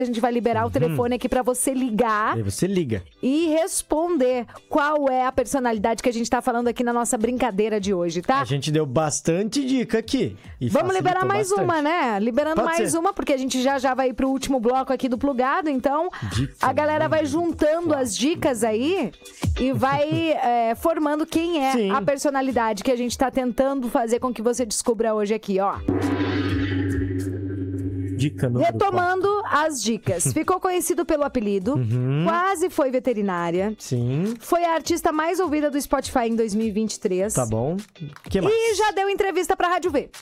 A gente vai liberar o telefone aqui pra você ligar. E você liga. E responder qual é a personalidade que a gente tá falando aqui na nossa brincadeira de hoje, tá? A gente deu bastante dica aqui. Vamos liberar mais bastante. uma, né? Liberando Pode mais ser. uma, porque a gente já vai pro último bloco aqui do Plugado. Então, a galera vai juntando as dicas aí e vai formando quem é a personalidade que a gente tá tentando fazer com que você descubra hoje aqui, ó. Dica Retomando as dicas. Ficou conhecido pelo apelido, quase foi veterinária. Sim. Foi a artista mais ouvida do Spotify em 2023. Tá bom. Que mais? E já deu entrevista pra Rádio V.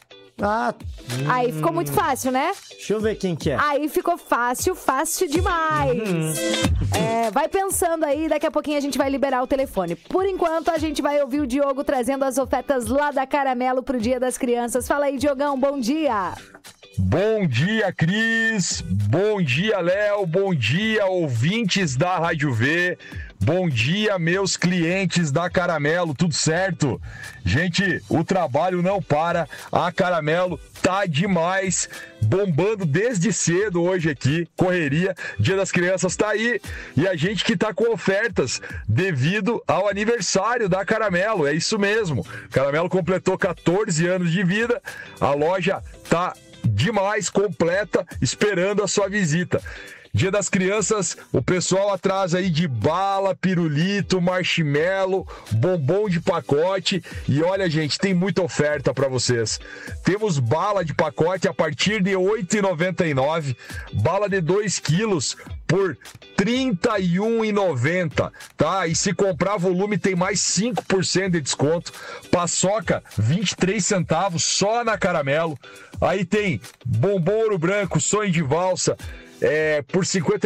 Aí ficou muito fácil, né? Deixa eu ver quem que é. Aí ficou fácil demais. Vai pensando aí, daqui a pouquinho a gente vai liberar o telefone. Por enquanto, a gente vai ouvir o Diogo trazendo as ofertas lá da Caramelo pro Dia das Crianças. Fala aí, Diogão, bom dia. Bom dia, Cris. Bom dia, Léo. Bom dia, ouvintes da Rádio V. Bom dia, meus clientes da Caramelo. Tudo certo? Gente, o trabalho não para. A Caramelo tá demais. Bombando desde cedo hoje aqui. Correria. Dia das Crianças tá aí. E a gente que tá com ofertas devido ao aniversário da Caramelo. É isso mesmo. Caramelo completou 14 anos de vida. A loja tá demais, completa, esperando a sua visita. Dia das Crianças, o pessoal atrás aí de bala, pirulito, marshmallow, bombom de pacote. E olha, gente, tem muita oferta para vocês. Temos bala de pacote a partir de R$ 8,99, bala de 2 quilos por R$ 31,90, tá? E se comprar volume tem mais 5% de desconto. Paçoca, 23 centavos só na Caramelo. Aí tem bombom ouro branco, sonho de valsa, por R$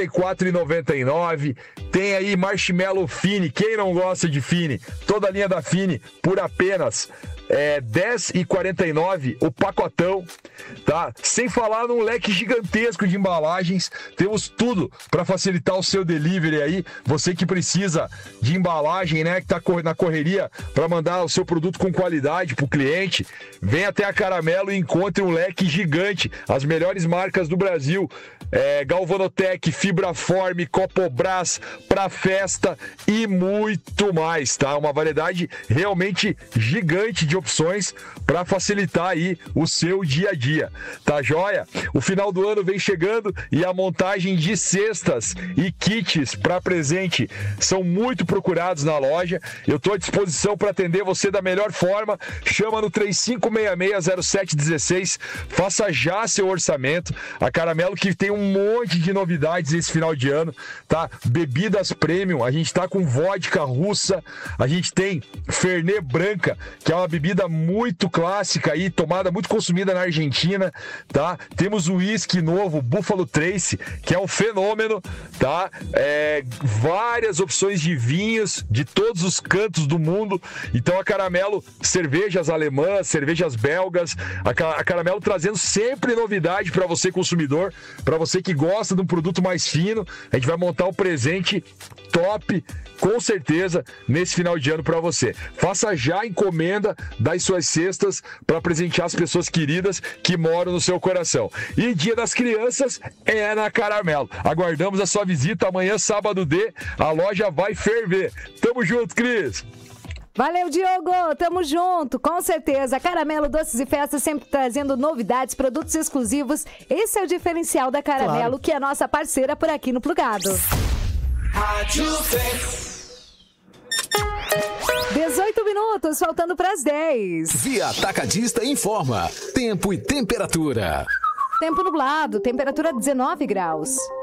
54,99. Tem aí marshmallow Fini. Quem não gosta de Fini? Toda a linha da Fini por apenas R$ 10,49 o pacotão, tá? Sem falar num leque gigantesco de embalagens. Temos tudo para facilitar o seu delivery aí. Você que precisa de embalagem, né? Que tá na correria para mandar o seu produto com qualidade pro cliente. Vem até a Caramelo e encontre um leque gigante. As melhores marcas do Brasil. Galvanotec, Fibraform, Copobras, pra festa e muito mais, tá? Uma variedade realmente gigante de opções para facilitar aí o seu dia a dia, tá joia? O final do ano vem chegando e a montagem de cestas e kits para presente são muito procurados na loja. Eu tô à disposição para atender você da melhor forma. Chama no 3566-0716, faça já seu orçamento. A Caramelo que tem um monte de novidades esse final de ano, tá? Bebidas premium, a gente tá com vodka russa, a gente tem Fernet Branca, que é uma bebida muito clássica aí, tomada, muito consumida na Argentina, tá? Temos o uísque novo, Buffalo Trace, que é um fenômeno, tá? Várias opções de vinhos de todos os cantos do mundo. Então a Caramelo, cervejas alemãs, cervejas belgas, a Caramelo trazendo sempre novidade para você consumidor, para você que gosta de um produto mais fino. A gente vai montar um presente top, com certeza, nesse final de ano para você. Faça já a encomenda das suas cestas para presentear as pessoas queridas que moram no seu coração. E Dia das Crianças é na Caramelo. Aguardamos a sua visita amanhã, sábado a loja vai ferver. Tamo junto, Cris! Valeu, Diogo! Tamo junto, com certeza. Caramelo Doces e Festas sempre trazendo novidades, produtos exclusivos. Esse é o diferencial da Caramelo, claro, que é a nossa parceira por aqui no Plugado. Rádio 18 minutos, faltando para as 10. Via Atacadista informa. Tempo e temperatura. Tempo nublado, temperatura 19 graus.